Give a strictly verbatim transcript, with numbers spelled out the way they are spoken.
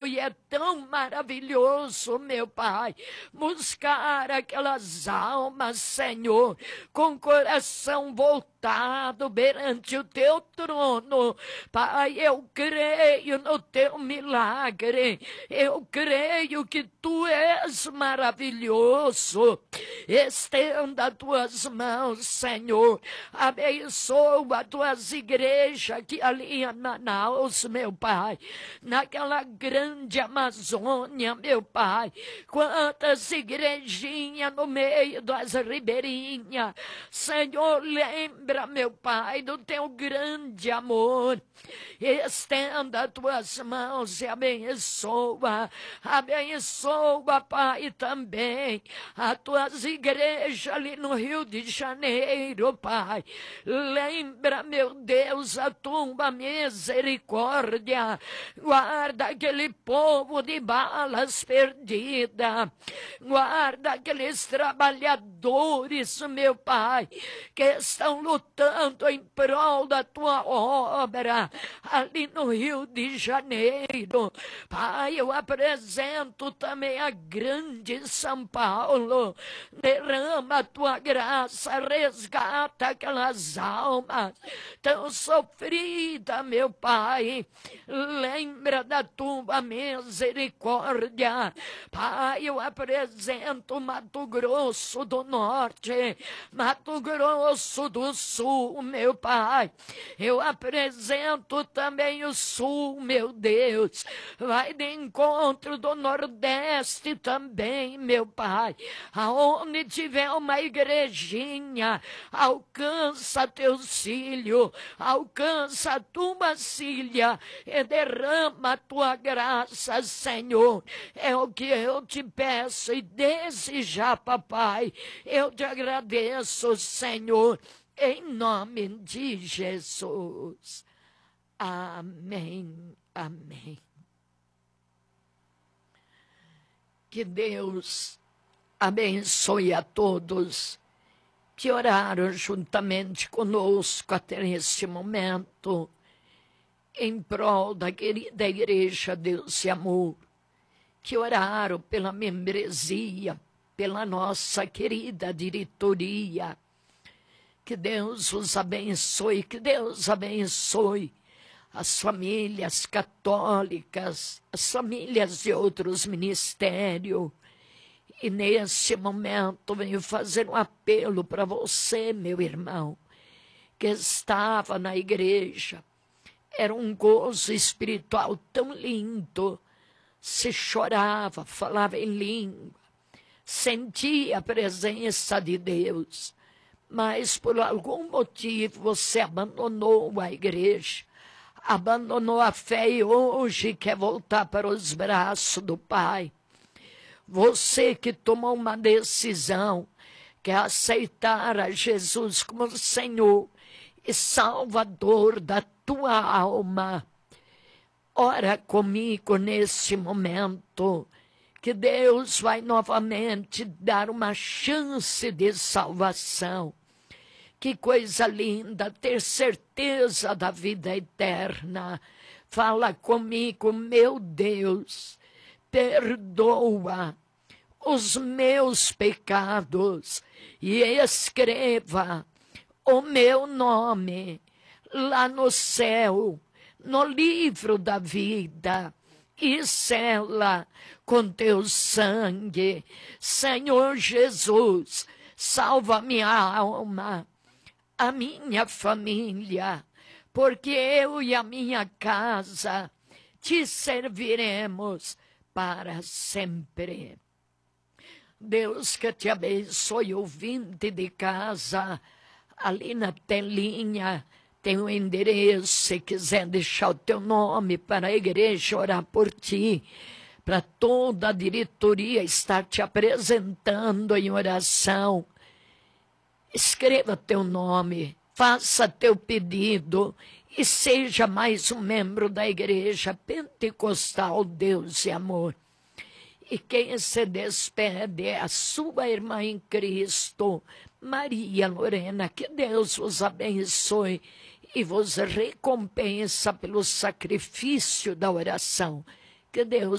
e é tão maravilhoso, meu Pai, buscar aquelas almas, Senhor, com coração voltado perante o teu trono. Pai, eu creio no teu milagre, eu creio que tu és maravilhoso. Estenda as tuas mãos, Senhor, abençoa as tuas igrejas que ali em Manaus, meu Pai, naquela grande Amazônia, meu Pai, quantas igrejinhas no meio das ribeirinhas. Senhor, lembra, meu Pai, do teu grande amor. Estenda as tuas mãos e abençoa, abençoa, Pai, também as tuas igrejas ali no Rio de Janeiro, Pai. Lembra, meu Deus, a tua misericórdia. Guarda aquele povo de balas perdidas. Guarda aqueles trabalhadores, meu Pai, que estão lutando em prol da tua obra ali no Rio de Janeiro. Pai, eu apresento também a grande São Paulo. Derrama a tua graça, resgata aquelas almas tão sofridas, meu Pai. Lembra da tua misericórdia. Pai, eu apresento Mato Grosso do Norte, Mato Grosso do Sul, meu Pai. Eu apresento também o Sul, meu Deus. Vai de encontro do Nordeste também, meu Pai. Aonde tiver uma igrejinha, alcança teus filhos, alcança a tua filha e derrama a tua graça, Senhor. É o que eu te peço e desde já, papai, eu te agradeço, Senhor, em nome de Jesus. Amém, amém. Que Deus abençoe a todos que oraram juntamente conosco até este momento, em prol da querida Igreja Deus e Amor, que oraram pela membresia, pela nossa querida diretoria. Que Deus os abençoe, que Deus abençoe as famílias católicas, as famílias de outros ministérios. E nesse momento venho fazer um apelo para você, meu irmão, que estava na igreja. Era um gozo espiritual tão lindo. Se chorava, falava em língua, sentia a presença de Deus. Mas por algum motivo você abandonou a igreja, abandonou a fé e hoje quer voltar para os braços do Pai. Você que tomou uma decisão, quer aceitar a Jesus como Senhor e Salvador da tua alma. Ora comigo nesse momento, que Deus vai novamente dar uma chance de salvação. Que coisa linda, ter certeza da vida eterna. Fala comigo, meu Deus, perdoa os meus pecados e escreva o meu nome lá no céu, no livro da vida, e sela com teu sangue. Senhor Jesus, salva minha alma, a minha família, porque eu e a minha casa te serviremos para sempre. Deus que te abençoe, ouvinte de casa, ali na telinha tem um endereço, se quiser deixar o teu nome para a igreja orar por ti, para toda a diretoria estar te apresentando em oração. Escreva teu nome, faça teu pedido e seja mais um membro da igreja pentecostal Deus e Amor. E quem se despede é a sua irmã em Cristo, Maria Lorena. Que Deus vos abençoe e vos recompensa pelo sacrifício da oração. Que Deus